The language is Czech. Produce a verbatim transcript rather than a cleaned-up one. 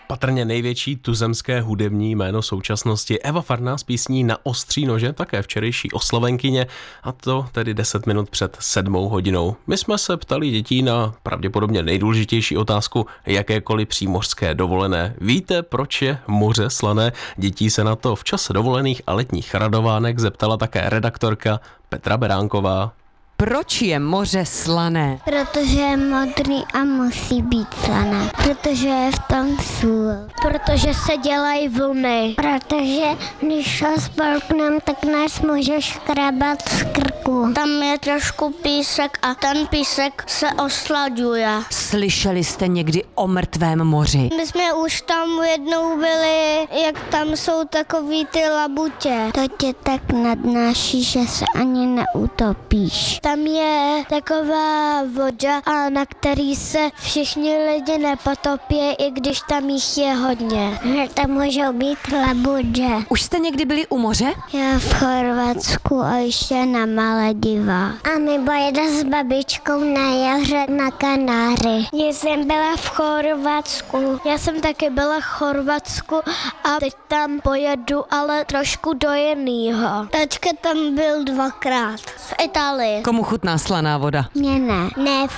Patrně největší tuzemské hudební jméno současnosti Eva Farná s písní Na ostří nože, také včerejší oslovenkyně, a to tedy deset minut před sedmou hodinou. My jsme se ptali dětí na pravděpodobně nejdůležitější otázku jakékoliv přímořské dovolené. Víte, proč je moře slané? Dětí se na to v čase dovolených a letních radovánek zeptala také redaktorka Petra Beránková. Proč je moře slané? Protože je modrý a musí být slané. Protože je v tom sůl. Protože se dělají vlny. Protože když ho spolknem, tak nás můžeš škrabat z krku. Tam je trošku písek a ten písek se oslaďuje. Slyšeli jste někdy o mrtvém moři? My jsme už tam jednou byli, jak tam jsou takový ty labutě. To tě tak nadnáší, že se ani neutopíš. Tam je taková voda, a na který se všichni lidi nepotopí, i když tam jich je hodně. Tam můžou být labutě. Už jste někdy byli u moře? Já v Chorvatsku a ještě na Malediva. A my pojede s babičkou na jaře na Kanáry. Já jsem byla v Chorvatsku. Já jsem taky byla v Chorvatsku a teď tam pojedu, ale trošku do jinýho. Tačka tam byl dvakrát v Itálii. Komu chutná slaná voda? Mně ne. Ne